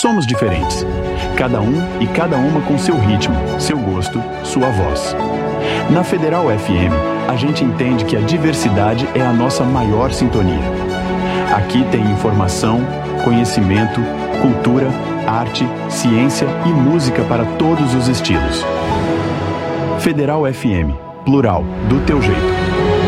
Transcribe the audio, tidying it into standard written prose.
Somos diferentes. Cada um e cada uma com seu ritmo, seu gosto, sua voz. Na Federal FM, a gente entende que a diversidade é a nossa maior sintonia. Aqui tem informação, conhecimento, cultura, arte, ciência e música para todos os estilos. Federal FM, plural, do teu jeito.